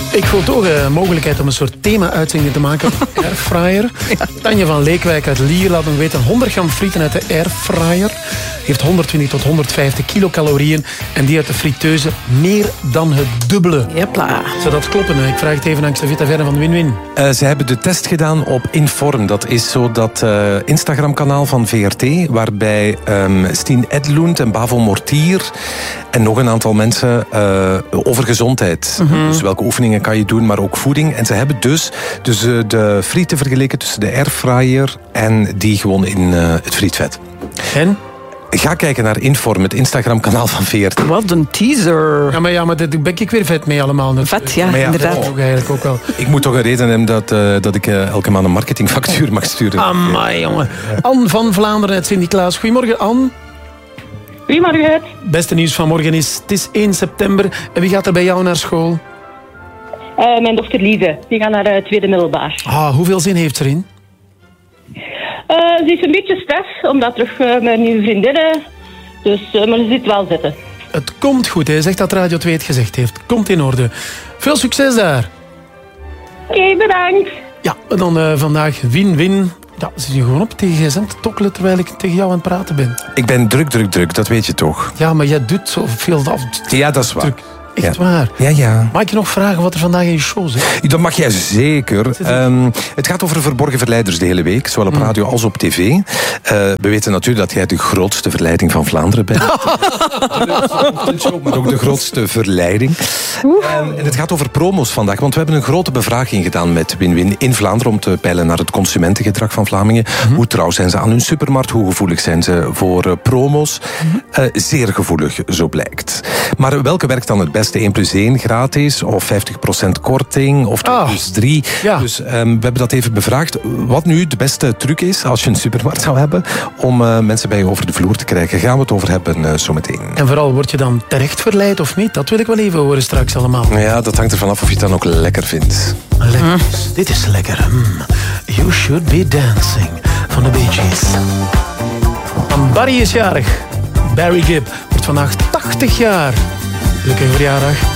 Ik voel toch een mogelijkheid om een soort thema-uitzending te maken op de airfryer. Ja. Tanja van Leekwijk uit Lier laat me weten: 100 gram frieten uit de airfryer heeft 120 tot 150 kilocalorieën en die uit de friteuse meer dan het dubbele. Jepla. Zou dat kloppen? Ik vraag het even aan Xavier Taverne van Win-Win. Ze hebben de test gedaan op Inform. Dat is zo dat Instagram-kanaal van VRT, waarbij Stien Edlund en Bavo Mortier en nog een aantal mensen over gezondheid. Dus welke oefeningen kan je doen, maar ook voeding. En ze hebben dus de frieten vergeleken tussen de airfryer en die gewoon in het frietvet. En? Ga kijken naar Inform, het Instagram-kanaal van VRT. Wat een teaser. Ja, maar daar ben ik weer vet mee allemaal. Vet, ja, inderdaad. Dat ook eigenlijk ook wel. Ik moet toch een reden hebben dat ik elke maand een marketingfactuur mag sturen. Amai, jongen. Anne van Vlaanderen uit Sint-Niklaas. Goedemorgen, Anne. Goedemorgen. Het Beste nieuws van morgen is: het is 1 september. En wie gaat er bij jou naar school? mijn dochter Lieve. Die gaat naar tweede middelbaar. Hoeveel zin heeft ze erin? Ze is een beetje stress, omdat terug met nieuwe vriendinnen. Dus, maar ze zit wel zitten. Het komt goed, hij zegt dat Radio 2 het gezegd heeft. Komt in orde. Veel succes daar. Oké, bedankt. Ja, en dan vandaag win-win. Ja, zit je gewoon op tegen gsm te tokkelen terwijl ik tegen jou aan het praten ben. Ik ben druk, dat weet je toch? Ja, maar jij doet zoveel af. Ja, dat is waar. Druk. Echt waar. Ja. Mag ik je nog vragen wat er vandaag in je show zit? Dat mag jij zeker. Het gaat over verborgen verleiders de hele week, zowel op radio als op tv. We weten natuurlijk dat jij de grootste verleiding van Vlaanderen bent. Maar ook de grootste verleiding. En het gaat over promo's vandaag, want we hebben een grote bevraging gedaan met Win-Win in Vlaanderen om te peilen naar het consumentengedrag van Vlamingen. Hoe trouw zijn ze aan hun supermarkt? Hoe gevoelig zijn ze voor promo's? Zeer gevoelig, zo blijkt. Maar welke werkt dan het beste? 1+1 gratis of 50% korting of 2+3. Ja. Dus we hebben dat even bevraagd. Wat nu de beste truc is als je een supermarkt zou hebben om mensen bij je over de vloer te krijgen. Gaan we het over hebben zometeen. En vooral, word je dan terecht verleid of niet? Dat wil ik wel even horen straks allemaal. Ja, dat hangt ervan af of je het dan ook lekker vindt. Lekker. Dit is lekker. You should be dancing van de Bee Gees. En Barry is jarig. Barry Gibb wordt vandaag 80 jaar. Gelukkige verjaardag.